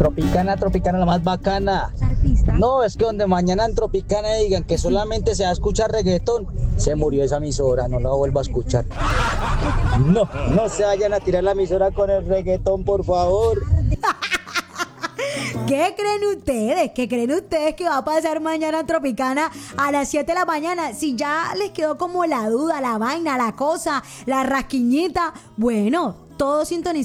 Tropicana, Tropicana, la más bacana. Artista. No, es que donde mañana en Tropicana digan que solamente se va a escuchar reggaetón, se murió esa emisora, no la vuelvo a escuchar. No, no se vayan a tirar la emisora con el reggaetón, por favor. ¿Qué creen ustedes? ¿Qué creen ustedes que va a pasar mañana en Tropicana a las 7 de la mañana? Si ya les quedó como la duda, la vaina, la cosa, la rasquiñita, bueno, todo sintonizado